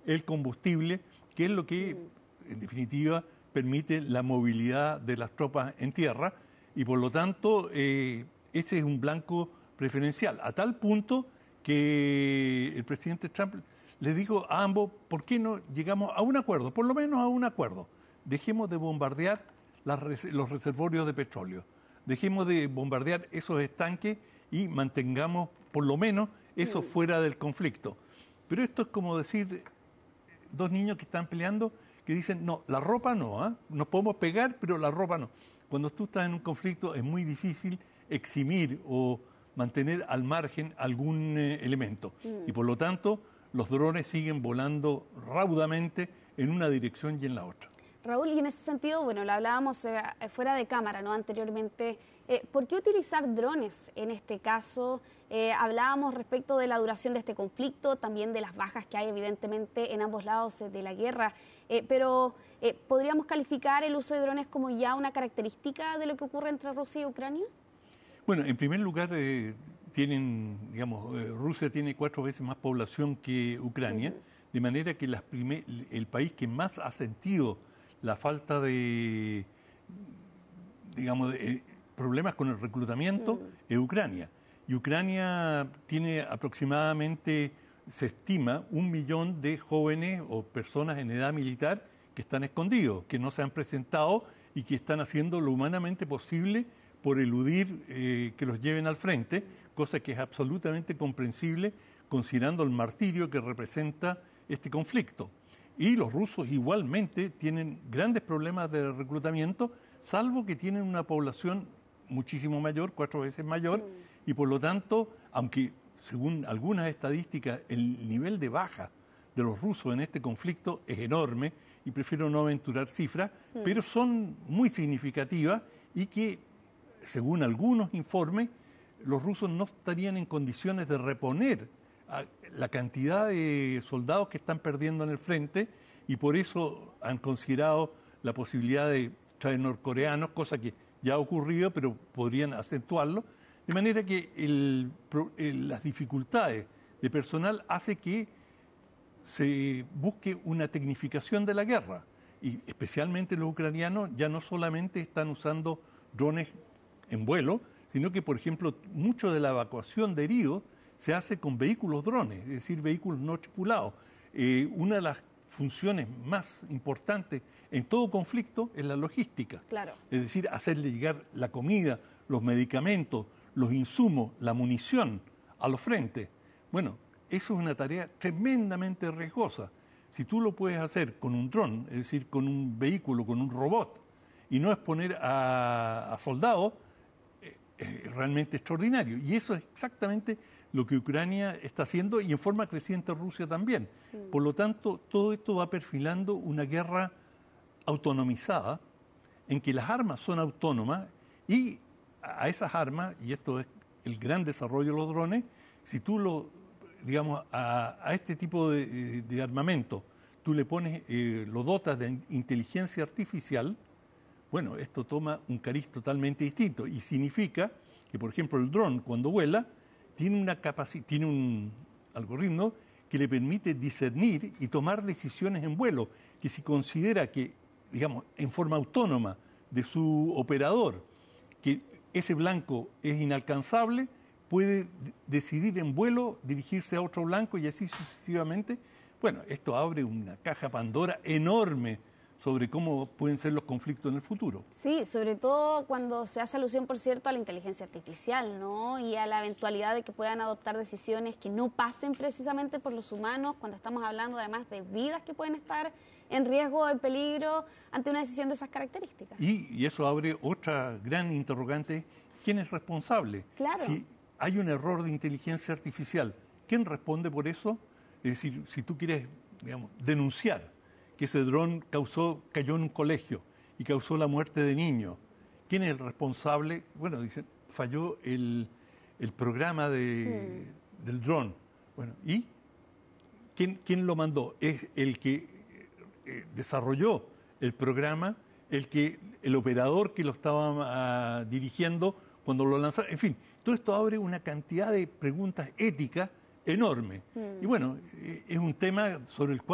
el combustible, que es lo que, en definitiva, permite la movilidad de las tropas en tierra, y por lo tanto, ese es un blanco preferencial, a tal punto que el presidente Trump les dijo a ambos, ¿por qué no llegamos a un acuerdo? Por lo menos a un acuerdo. Dejemos de bombardear los reservorios de petróleo. Dejemos de bombardear esos estanques y mantengamos, por lo menos, eso fuera del conflicto. Pero esto es como decir, dos niños que están peleando, que dicen, no, la ropa no, ¿eh? Nos podemos pegar, pero la ropa no. Cuando tú estás en un conflicto es muy difícil eximir o mantener al margen algún elemento. Y por lo tanto, los drones siguen volando raudamente en una dirección y en la otra. Raúl, y en ese sentido, bueno, lo hablábamos fuera de cámara, ¿no? Anteriormente, ¿por qué utilizar drones en este caso? Hablábamos respecto de la duración de este conflicto, también de las bajas que hay evidentemente en ambos lados de la guerra, pero ¿podríamos calificar el uso de drones como ya una característica de lo que ocurre entre Rusia y Ucrania? Bueno, en primer lugar, Rusia tiene 4 veces más población que Ucrania, de manera que el país que más ha sentido la falta de problemas con el reclutamiento es Ucrania. Y Ucrania tiene aproximadamente, se estima, 1 millón de jóvenes o personas en edad militar que están escondidos, que no se han presentado y que están haciendo lo humanamente posible por eludir que los lleven al frente, cosa que es absolutamente comprensible considerando el martirio que representa este conflicto. Y los rusos igualmente tienen grandes problemas de reclutamiento, salvo que tienen una población muchísimo mayor, 4 veces mayor, y por lo tanto, aunque según algunas estadísticas el nivel de baja de los rusos en este conflicto es enorme, y prefiero no aventurar cifras, pero son muy significativas y que, según algunos informes, los rusos no estarían en condiciones de reponer la cantidad de soldados que están perdiendo en el frente, y por eso han considerado la posibilidad de traer norcoreanos, cosa que ya ha ocurrido, pero podrían acentuarlo, de manera que las dificultades de personal hace que se busque una tecnificación de la guerra, y especialmente los ucranianos ya no solamente están usando drones en vuelo, sino que, por ejemplo, mucho de la evacuación de heridos se hace con vehículos drones, es decir, vehículos no tripulados. Una de las funciones más importantes en todo conflicto es la logística. Claro. Es decir, hacerle llegar la comida, los medicamentos, los insumos, la munición a los frentes. Bueno, eso es una tarea tremendamente riesgosa. Si tú lo puedes hacer con un dron, es decir, con un vehículo, con un robot, y no exponer a soldados, es realmente extraordinario. Y eso es exactamente lo que Ucrania está haciendo, y en forma creciente Rusia también. Por lo tanto, todo esto va perfilando una guerra autonomizada, en que las armas son autónomas, y a esas armas, y esto es el gran desarrollo de los drones, si tú a este tipo de armamento, tú le pones, lo dotas de inteligencia artificial, bueno, esto toma un cariz totalmente distinto, y significa que, por ejemplo, el dron cuando vuela tiene un algoritmo que le permite discernir y tomar decisiones en vuelo, que si considera que, en forma autónoma de su operador, que ese blanco es inalcanzable, puede decidir en vuelo dirigirse a otro blanco y así sucesivamente. Bueno, esto abre una caja Pandora enorme sobre cómo pueden ser los conflictos en el futuro. Sí, sobre todo cuando se hace alusión, por cierto, a la inteligencia artificial, ¿no? Y a la eventualidad de que puedan adoptar decisiones que no pasen precisamente por los humanos, cuando estamos hablando además de vidas que pueden estar en riesgo, en peligro, ante una decisión de esas características. Y eso abre otra gran interrogante: ¿quién es responsable? Claro. Si hay un error de inteligencia artificial, ¿quién responde por eso? Es decir, si tú quieres, denunciar que ese dron cayó en un colegio y causó la muerte de niños, ¿quién es el responsable? Bueno, dicen, falló el programa del dron. Bueno, ¿y quién lo mandó? Es el que desarrolló el programa, el operador que lo estaba dirigiendo cuando lo lanzaron. En fin, todo esto abre una cantidad de preguntas éticas enorme. Y bueno, es un tema sobre el cual